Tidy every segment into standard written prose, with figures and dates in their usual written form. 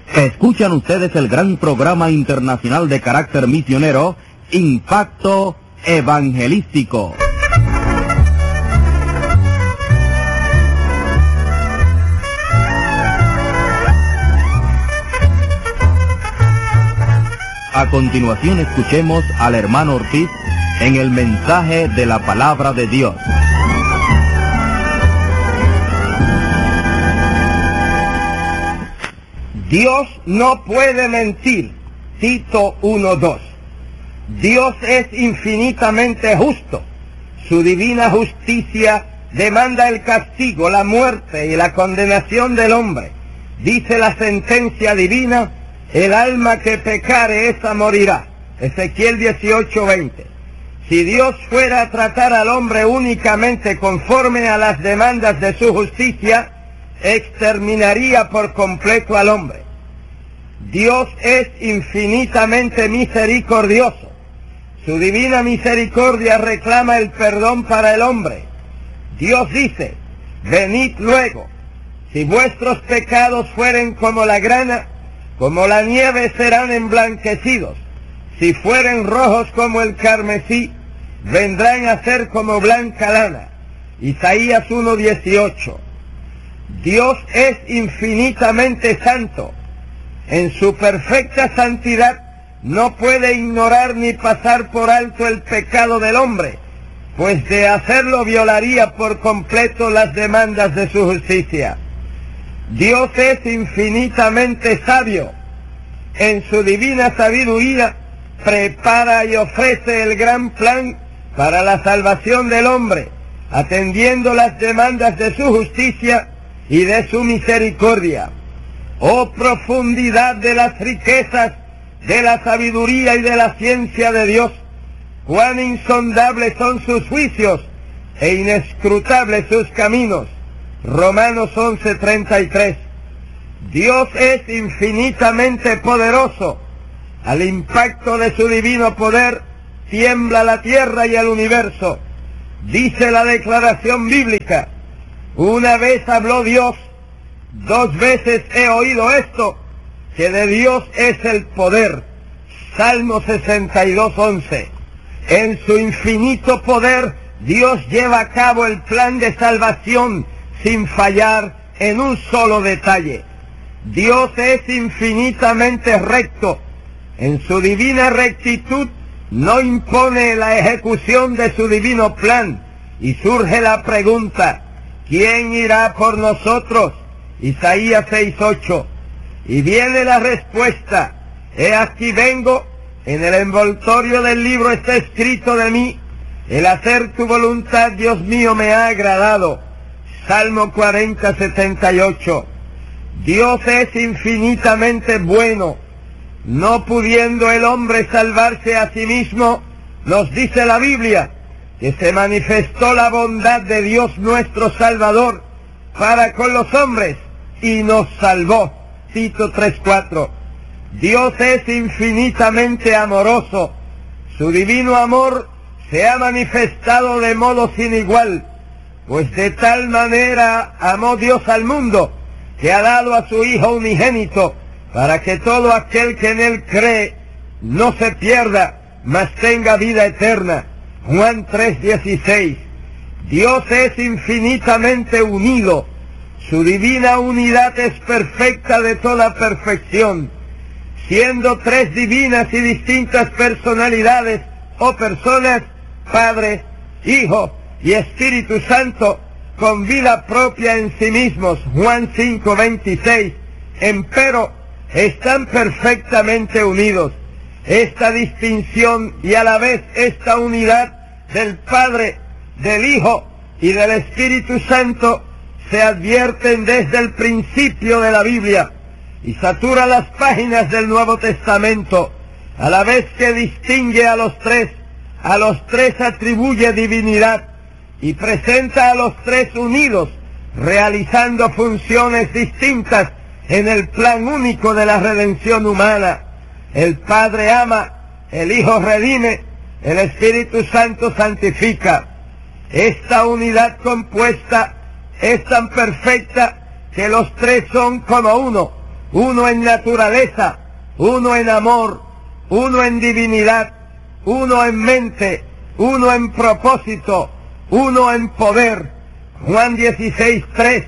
Escuchan ustedes el gran programa internacional de carácter misionero, Impacto Evangelístico. A continuación escuchemos al hermano Ortiz en el mensaje de la palabra de Dios. Dios no puede mentir. Tito 1:2. Dios es infinitamente justo. Su divina justicia demanda el castigo, la muerte y la condenación del hombre. Dice la sentencia divina: el alma que pecare, esa morirá. Ezequiel 18:20. Si Dios fuera a tratar al hombre únicamente conforme a las demandas de su justicia, exterminaría por completo al hombre. Dios es infinitamente misericordioso. Su divina misericordia reclama el perdón para el hombre. Dios dice: venid luego. Si vuestros pecados fueren como la grana, como la nieve serán emblanquecidos. Si fueren rojos como el carmesí, vendrán a ser como blanca lana. Isaías 1:18. Dios es infinitamente santo. En su perfecta santidad no puede ignorar ni pasar por alto el pecado del hombre, pues de hacerlo violaría por completo las demandas de su justicia. Dios es infinitamente sabio. En su divina sabiduría prepara y ofrece el gran plan para la salvación del hombre, atendiendo las demandas de su justicia y de su misericordia. Oh profundidad de las riquezas, de la sabiduría y de la ciencia de Dios, cuán insondables son sus juicios e inescrutables sus caminos. Romanos 11:33. Dios es infinitamente poderoso. Al impacto de su divino poder tiembla la tierra y el universo. Dice la declaración bíblica: una vez habló Dios, dos veces he oído esto, que de Dios es el poder. Salmo 62:11. En su infinito poder, Dios lleva a cabo el plan de salvación sin fallar en un solo detalle. Dios es infinitamente recto. En su divina rectitud no impone la ejecución de su divino plan, y surge la pregunta: ¿quién irá por nosotros? Isaías 6:8. Y viene la respuesta: he aquí vengo, en el envoltorio del libro está escrito de mí, el hacer tu voluntad, Dios mío, me ha agradado. Salmo 40:78. Dios es infinitamente bueno. No pudiendo el hombre salvarse a sí mismo, nos dice la Biblia que se manifestó la bondad de Dios nuestro Salvador para con los hombres y nos salvó. Tito 3:4. Dios es infinitamente amoroso. Su divino amor se ha manifestado de modo sin igual, pues de tal manera amó Dios al mundo, que ha dado a su Hijo unigénito, para que todo aquel que en él cree no se pierda, mas tenga vida eterna. Juan 3:16. Dios es infinitamente unido. Su divina unidad es perfecta de toda perfección. Siendo tres divinas y distintas personalidades o personas, Padre, Hijo y Espíritu Santo, con vida propia en sí mismos. Juan 5:26. Empero están perfectamente unidos. Esta distinción y a la vez esta unidad del Padre, del Hijo y del Espíritu Santo se advierten desde el principio de la Biblia y satura las páginas del Nuevo Testamento, a la vez que distingue a los tres atribuye divinidad y presenta a los tres unidos, realizando funciones distintas en el plan único de la redención humana. El Padre ama, el Hijo redime, el Espíritu Santo santifica. Esta unidad compuesta es tan perfecta que los tres son como uno, uno en naturaleza, uno en amor, uno en divinidad, uno en mente, uno en propósito, uno en poder. Juan 16:3,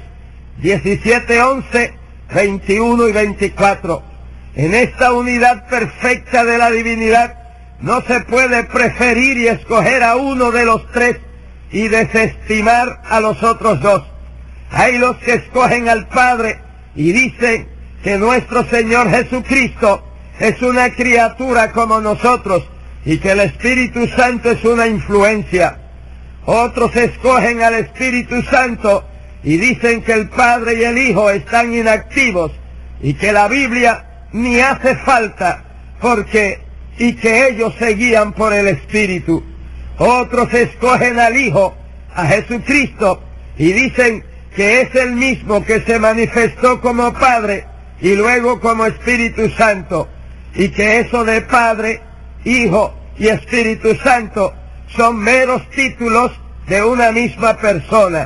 17:11, 21 y 24. En esta unidad perfecta de la divinidad no se puede preferir y escoger a uno de los tres y desestimar a los otros dos. Hay los que escogen al Padre y dicen que nuestro Señor Jesucristo es una criatura como nosotros y que el Espíritu Santo es una influencia. Otros escogen al Espíritu Santo y dicen que el Padre y el Hijo están inactivos y que la Biblia ni hace falta y que ellos se guían por el Espíritu. Otros escogen al Hijo, a Jesucristo, y dicen que es el mismo que se manifestó como Padre y luego como Espíritu Santo, y que eso de Padre, Hijo y Espíritu Santo son meros títulos de una misma persona.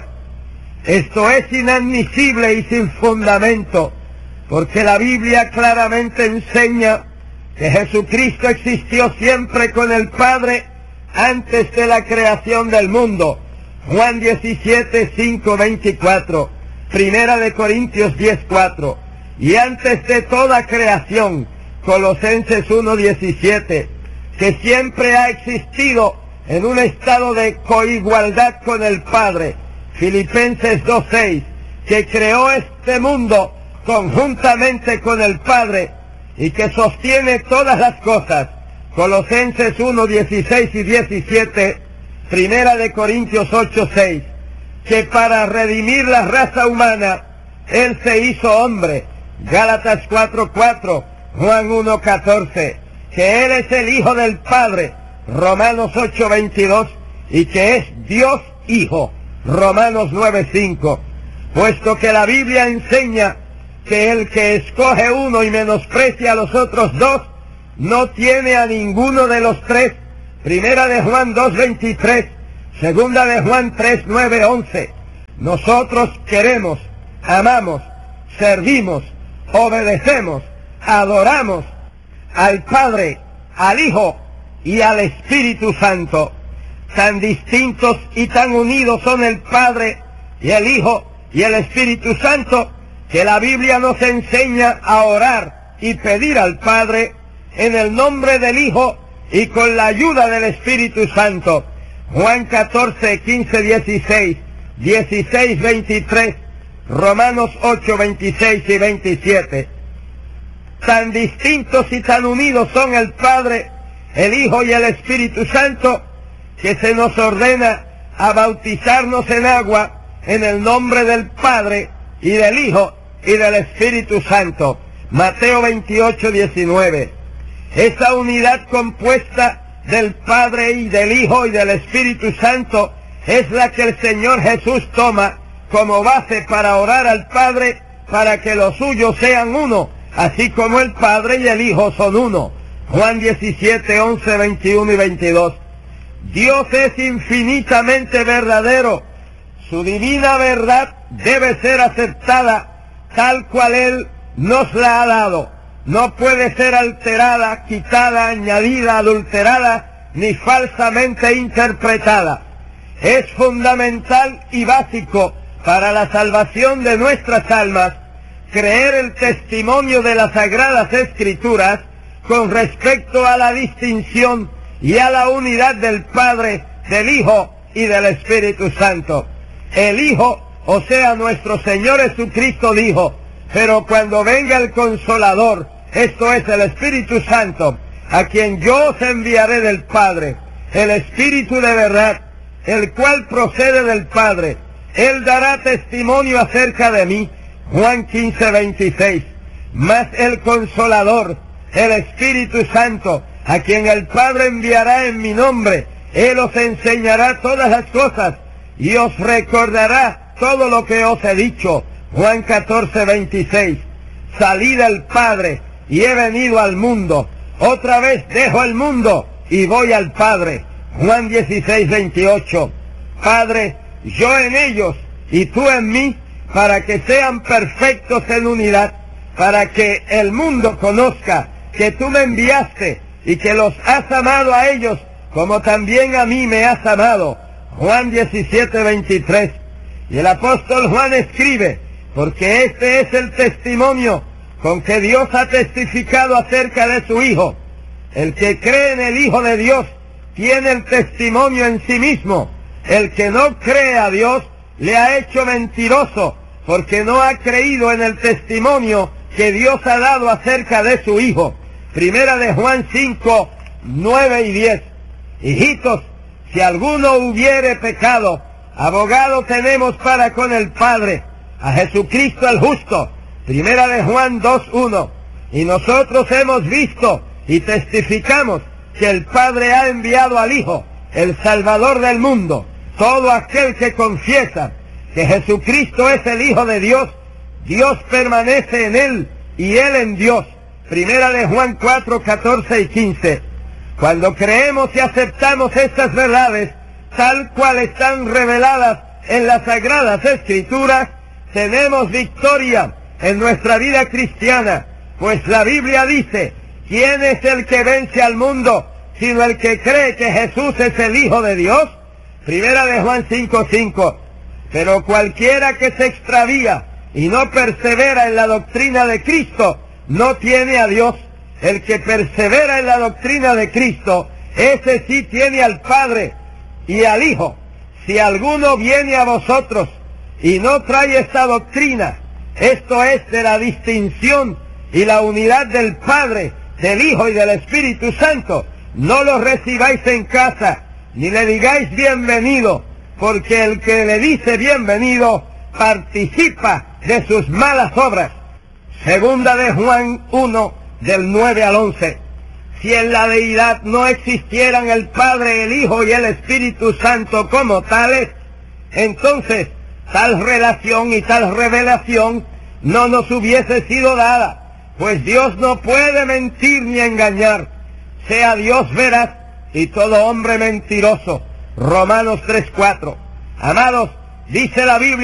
Esto es inadmisible y sin fundamento, porque la Biblia claramente enseña que Jesucristo existió siempre con el Padre antes de la creación del mundo. Juan 17:5, 24, Primera de Corintios 10:4, y antes de toda creación, Colosenses 1:17, que siempre ha existido en un estado de coigualdad con el Padre. Filipenses 2:6, que creó este mundo conjuntamente con el Padre y que sostiene todas las cosas. Colosenses 1:16 y 17, Primera de Corintios 8:6, que para redimir la raza humana, Él se hizo hombre. Gálatas 4:4, Juan 1:14, que Él es el Hijo del Padre. Romanos 8:22, y que es Dios Hijo. Romanos 9:5, puesto que la Biblia enseña que el que escoge uno y menosprecia a los otros dos, no tiene a ninguno de los tres. Primera de Juan 2:23, segunda de Juan 3:9-11. Nosotros queremos, amamos, servimos, obedecemos, adoramos al Padre, al Hijo y al Espíritu Santo. Tan distintos y tan unidos son el Padre y el Hijo y el Espíritu Santo, que la Biblia nos enseña a orar y pedir al Padre en el nombre del Hijo y con la ayuda del Espíritu Santo. Juan 14:15-16, 16:23, Romanos 8:26 y 27. Tan distintos y tan unidos son el Padre, el Hijo y el Espíritu Santo, que se nos ordena a bautizarnos en agua en el nombre del Padre y del Hijo y del Espíritu Santo. Mateo 28:19. Esa unidad compuesta del Padre y del Hijo y del Espíritu Santo es la que el Señor Jesús toma como base para orar al Padre para que los suyos sean uno, así como el Padre y el Hijo son uno. Juan 17:11, 21 y 22. Dios es infinitamente verdadero. Su divina verdad debe ser aceptada tal cual Él nos la ha dado. No puede ser alterada, quitada, añadida, adulterada, ni falsamente interpretada. Es fundamental y básico para la salvación de nuestras almas creer el testimonio de las Sagradas Escrituras con respecto a la distinción y a la unidad del Padre, del Hijo y del Espíritu Santo. El Hijo, o sea, nuestro Señor Jesucristo dijo: pero cuando venga el Consolador, esto es el Espíritu Santo, a quien yo os enviaré del Padre, el Espíritu de verdad, el cual procede del Padre, Él dará testimonio acerca de mí. Juan 15:26. Mas el Consolador, el Espíritu Santo, a quien el Padre enviará en mi nombre, Él os enseñará todas las cosas y os recordará todo lo que os he dicho. Juan 14:26. Salí del Padre y he venido al mundo. Otra vez dejo el mundo y voy al Padre. Juan 16:28. Padre, yo en ellos y tú en mí, para que sean perfectos en unidad, para que el mundo conozca que tú me enviaste y que los has amado a ellos como también a mí me has amado. Juan 17:23. Y el apóstol Juan escribe, porque este es el testimonio con que Dios ha testificado acerca de su Hijo. El que cree en el Hijo de Dios tiene el testimonio en sí mismo. El que no cree a Dios le ha hecho mentiroso, porque no ha creído en el testimonio que Dios ha dado acerca de su Hijo. Primera de Juan 5, 9 y 10. Hijitos, si alguno hubiere pecado, abogado tenemos para con el Padre, a Jesucristo el justo. Primera de Juan 2:1. Y nosotros hemos visto y testificamos que el Padre ha enviado al Hijo, el Salvador del mundo. Todo aquel que confiesa que Jesucristo es el Hijo de Dios, Dios permanece en él y él en Dios. Primera de Juan 4, 14 y 15. Cuando creemos y aceptamos estas verdades, tal cual están reveladas en las Sagradas Escrituras, tenemos victoria en nuestra vida cristiana, pues la Biblia dice, ¿quién es el que vence al mundo, sino el que cree que Jesús es el Hijo de Dios? Primera de Juan 5:5. Pero cualquiera que se extravía y no persevera en la doctrina de Cristo, no tiene a Dios. El que persevera en la doctrina de Cristo, ese sí tiene al Padre y al Hijo. Si alguno viene a vosotros y no trae esta doctrina, esto es de la distinción y la unidad del Padre, del Hijo y del Espíritu Santo, no lo recibáis en casa, ni le digáis bienvenido, porque el que le dice bienvenido participa de sus malas obras. Segunda de Juan 1, del 9 al 11. Si en la deidad no existieran el Padre, el Hijo y el Espíritu Santo como tales, entonces tal relación y tal revelación no nos hubiese sido dada, pues Dios no puede mentir ni engañar. Sea Dios veraz y todo hombre mentiroso. Romanos 3:4. Amados, dice la Biblia,